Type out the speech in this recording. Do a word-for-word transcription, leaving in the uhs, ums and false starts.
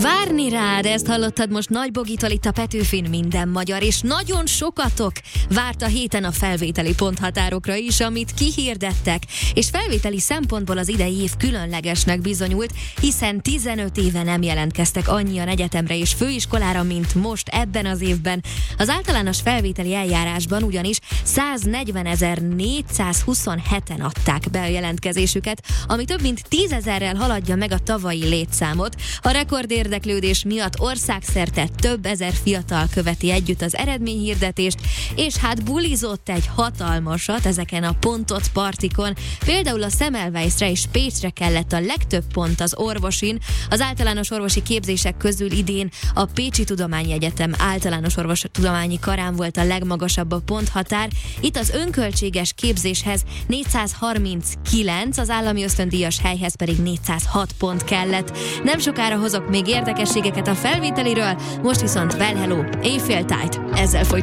Várni rád, ezt hallottad most Nagy Bogitól itt a Petőfin. Minden magyar, és nagyon sokatok várt a héten a felvételi ponthatárokra is, amit kihirdettek, és felvételi szempontból az idei év különlegesnek bizonyult, hiszen tizenöt éve nem jelentkeztek annyian egyetemre és főiskolára, mint most ebben az évben. Az általános felvételi eljárásban ugyanis száznegyvenezer-négyszázhuszonheten adták be a jelentkezésüket, ami több mint tízezerrel haladja meg a tavalyi létszámot. A rekord érdeklődés miatt országszerte több ezer fiatal követi együtt az eredményhirdetést, és hát bulizott egy hatalmasat ezeken a pontot partikon. Például a Semmelweisre és Pécsre kellett a legtöbb pont az orvosin. Az általános orvosi képzések közül idén a Pécsi Tudományi Egyetem általános orvostudományi karán volt a legmagasabb a ponthatár. Itt az önköltséges képzéshez négyszázharminckilenc, az állami ösztöndíjas helyhez pedig négyszázhat pont kellett. Nem sokára hozok még érdekességeket a felvételiről, most viszont well hello, éjféltájt, ezzel folytatjuk.